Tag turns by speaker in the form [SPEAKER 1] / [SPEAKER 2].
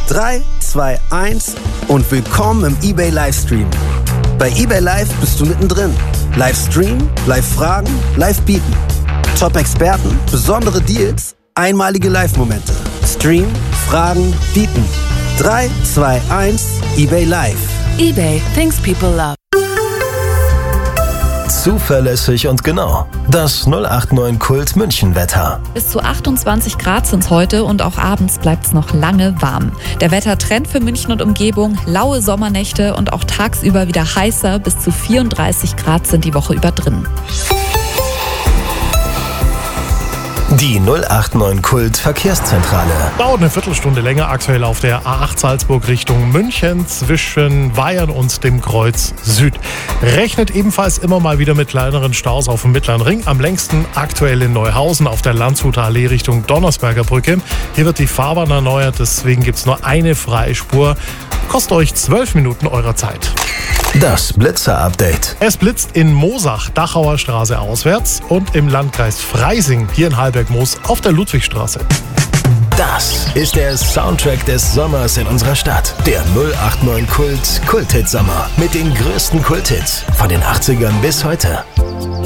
[SPEAKER 1] 3, 2, 1 und willkommen im eBay Livestream. Bei eBay Live bist du mittendrin. Livestream, Live-Fragen, Live-Bieten. Top-Experten, besondere Deals, einmalige Live-Momente. Stream, Fragen, Bieten. 3, 2, 1, eBay Live.
[SPEAKER 2] eBay, things people love.
[SPEAKER 3] Zuverlässig und genau. Das 089 Kult München Wetter.
[SPEAKER 4] Bis zu 28 Grad sind es heute und auch abends bleibt es noch lange warm. Der Wettertrend für München und Umgebung, laue Sommernächte und auch tagsüber wieder heißer, bis zu 34 Grad sind die Woche über drin.
[SPEAKER 3] Die 089 Kult Verkehrszentrale.
[SPEAKER 5] Dauert eine Viertelstunde länger aktuell auf der A8 Salzburg Richtung München zwischen Weyern und dem Kreuz Süd. Rechnet ebenfalls immer mal wieder mit kleineren Staus auf dem Mittleren Ring. Am längsten aktuell in Neuhausen auf der Landshuter Allee Richtung Donnersberger Brücke. Hier wird die Fahrbahn erneuert, deswegen gibt es nur eine Freispur. Kostet euch 12 Minuten eurer Zeit.
[SPEAKER 3] Das Blitzer-Update.
[SPEAKER 5] Es blitzt in Moosach, Dachauer Straße auswärts und im Landkreis Freising, hier in Halberg-Moos, auf der Ludwigstraße.
[SPEAKER 3] Das ist der Soundtrack des Sommers in unserer Stadt. Der 089 Kult Kulthit Sommer mit den größten Kulthits von den 80ern bis heute.